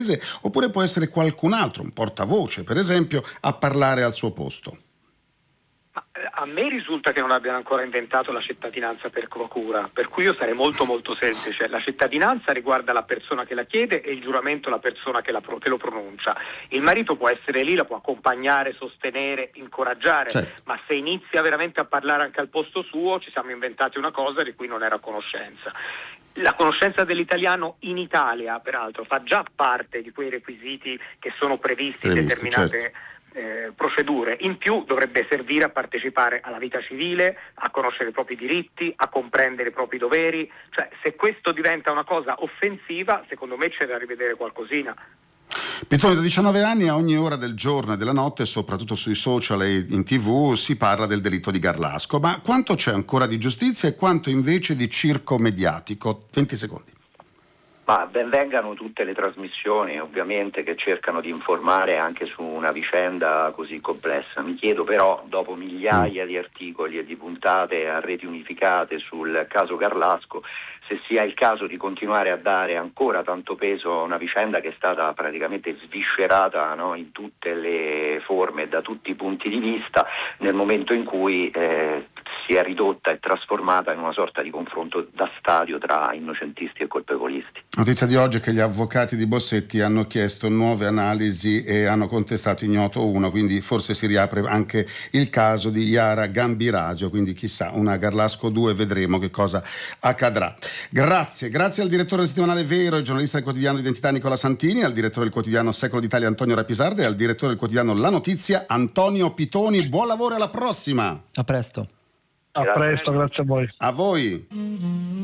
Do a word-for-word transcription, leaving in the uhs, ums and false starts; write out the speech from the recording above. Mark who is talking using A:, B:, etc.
A: oppure può essere qualcun altro, un portavoce per esempio, a parlare al suo posto.
B: Ma a me risulta che non abbiano ancora inventato la cittadinanza per procura, per cui io sarei molto molto semplice. La cittadinanza riguarda la persona che la chiede e il giuramento la persona che, la, che lo pronuncia. Il marito può essere lì, la può accompagnare, sostenere, incoraggiare, certo. Ma se inizia veramente a parlare anche al posto suo, ci siamo inventati una cosa di cui non era a conoscenza. La conoscenza dell'italiano in Italia, peraltro, fa già parte di quei requisiti che sono previsti in determinate... Certo. Eh, procedure. In più dovrebbe servire a partecipare alla vita civile, a conoscere i propri diritti, a comprendere i propri doveri. Cioè, se questo diventa una cosa offensiva, secondo me c'è da rivedere qualcosina.
A: Pittoni, da diciannove anni a ogni ora del giorno e della notte, soprattutto sui social e in tv, si parla del delitto di Garlasco. Ma quanto c'è ancora di giustizia e quanto invece di circo mediatico? venti secondi.
C: Ma ben vengano tutte le trasmissioni, ovviamente, che cercano di informare anche su una vicenda così complessa. Mi chiedo però, dopo migliaia di articoli e di puntate a reti unificate sul caso Garlasco, se sia il caso di continuare a dare ancora tanto peso a una vicenda che è stata praticamente sviscerata, no, in tutte le forme e da tutti i punti di vista, nel momento in cui eh, si è ridotta e trasformata in una sorta di confronto da stadio tra innocentisti e colpevolisti.
A: Notizia di oggi è che gli avvocati di Bossetti hanno chiesto nuove analisi e hanno contestato ignoto uno, quindi forse si riapre anche il caso di Yara Gambirasio, quindi chissà, una Garlasco due, vedremo che cosa accadrà. Grazie, grazie al direttore del settimanale Vero e giornalista del quotidiano Identità Nicola Santini, al direttore del quotidiano Secolo d'Italia Antonio Rapisarda e al direttore del quotidiano La Notizia Antonio Pitoni. Buon lavoro e alla prossima.
D: A presto.
E: A presto, grazie a voi.
A: A voi.